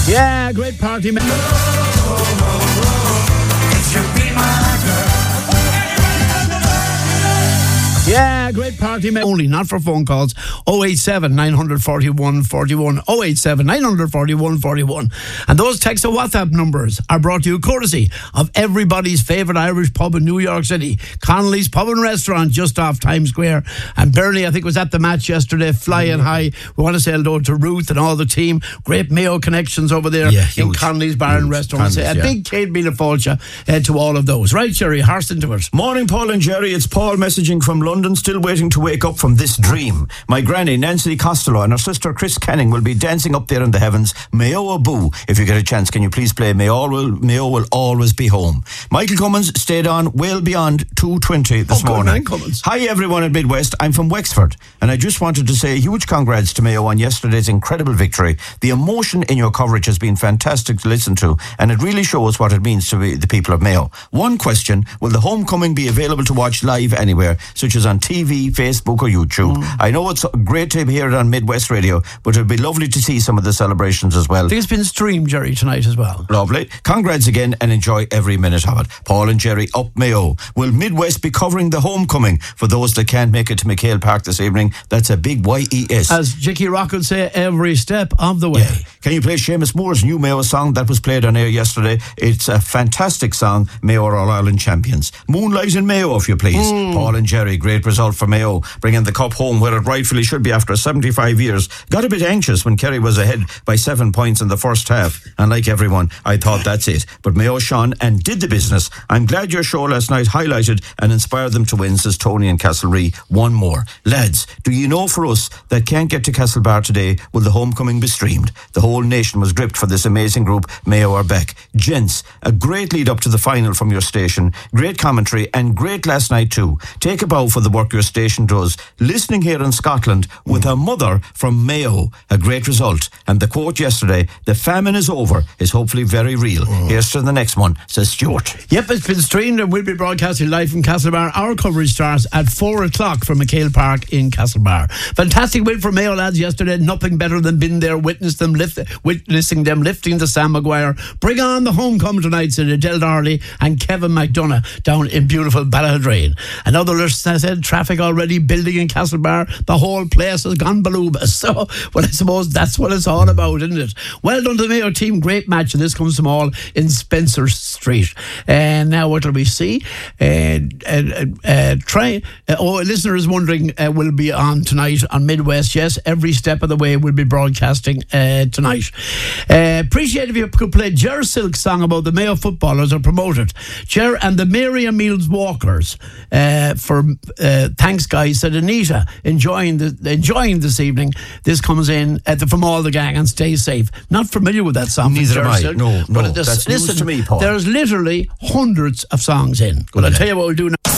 Yeah, great party. Yeah, great party. Only, not for phone calls. 087 941 41. 087 941 41. And those text and WhatsApp numbers are brought to you courtesy of everybody's favourite Irish pub in New York City, Connolly's Pub and Restaurant, just off Times Square. And Bernie, I think, was at the match yesterday, flying high. We want to say hello to Ruth and all the team. Great Mayo connections over there in Connolly's Bar and Restaurant. A big Kate Mila Fáilte to all of those. Right, Jerry, horse into it. Morning, Paul and Jerry. It's Paul messaging from London, still waiting to wake up from this dream. My granny, Nancy Costello, and her sister, Chris Canning, will be dancing up there in the heavens. Mayo or boo. If you get a chance, can you please play Mayo will always be home. Michael Cummins stayed on well beyond 2:20 this morning. Hi, everyone at Midwest. I'm from Wexford, and I just wanted to say a huge congrats to Mayo on yesterday's incredible victory. The emotion in your coverage has been fantastic to listen to, and it really shows what it means to be the people of Mayo. One question: will the homecoming be available to watch live anywhere, such as on TV, Facebook or YouTube? I know it's great to hear it on Midwest Radio, but it'd be lovely to see some of the celebrations as well. I think it's been streamed, Jerry, tonight as well. Lovely. Congrats again and enjoy every minute of it. Paul and Jerry, up Mayo. Will Midwest be covering the homecoming for those that can't make it to McHale Park this evening? That's a big YES. As Jackie Rock would say, every step of the way. Yeah. Can you play Seamus Moore's new Mayo song that was played on air yesterday? It's a fantastic song, Mayo are All-Ireland champions. Moonlight in Mayo, if you please. Paul and Jerry, great result for Mayo, bringing the cup home where it rightfully should be after 75 years. Got a bit anxious when Kerry was ahead by 7 points in the first half, and like everyone, I thought that's it. But Mayo shone and did the business. I'm glad your show last night highlighted and inspired them to win, says Tony in Castlerea. One more. Lads, do you know, for us that can't get to Castlebar today, will the homecoming be streamed? The whole nation was gripped for this amazing group. Mayo are back. Gents, a great lead up to the final from your station. Great commentary and great last night too. Take a bow for the work your station does. Listening here in Scotland with a mother from Mayo. A great result. And the quote yesterday, the famine is over, is hopefully very real. Here's to the next one, says Stuart. Yep, it's been streamed and we'll be broadcasting live from Castlebar. Our coverage starts at 4 o'clock from McHale Park in Castlebar. Fantastic win for Mayo lads yesterday. Nothing better than being there, witnessing them lifting the Sam Maguire. Bring on the homecoming tonight, said Adele Darley and Kevin McDonough down in beautiful Ballaghadrain. Another list, I said, traffic already building in Castlebar. The whole place has gone balooba. So, well, I suppose that's what it's all about, isn't it? Well done to the Mayo team. Great match. And this comes from all in Spencer Street. And now what will we see? A listener is wondering, will be on tonight on Midwest. Yes, every step of the way we'll be broadcasting tonight. Appreciate if you could play Ger Silk's song about the Mayo footballers are promoted. Ger and the Mary Emils Walkers. For thanks, guys, said Anita. Enjoying this evening. This comes in from all the gang, and stay safe. Not familiar with that song. Neither am I. No, that's news to me, Paul. There's literally hundreds of songs in. Well, I'll tell you what we'll do now.